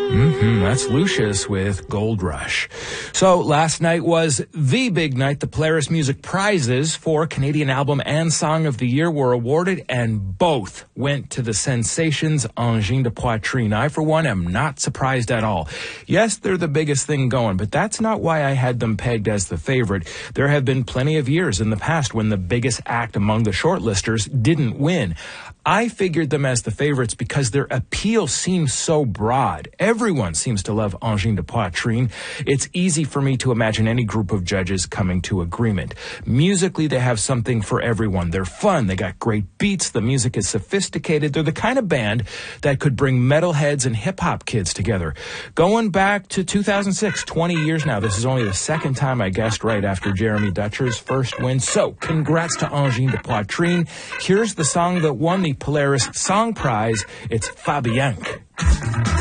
That's Lucius with Gold Rush. So last night was the big night. The Polaris Music Prizes for Canadian Album and Song of the Year were awarded, and both went to the sensations Angine de Poitrine. I, for one, am not surprised at all. Yes, they're the biggest thing going, but that's not why I had them pegged as the favorite. There have been plenty of years in the past when the biggest act among the shortlisters didn't win. I figured them as the favorites because their appeal seems so broad. Everyone seems to love Angine de Poitrine. It's easy for me to imagine any group of judges coming to agreement. Musically, they have something for everyone. They're fun. They got great beats. The music is sophisticated. They're the kind of band that could bring metalheads and hip-hop kids together. Going back to 2006, 20 years now, this is only the second time I guessed right after Jeremy Dutcher's first win. So, congrats to Angine de Poitrine. Here's the song that won the Polaris Song Prize. It's Fabianque.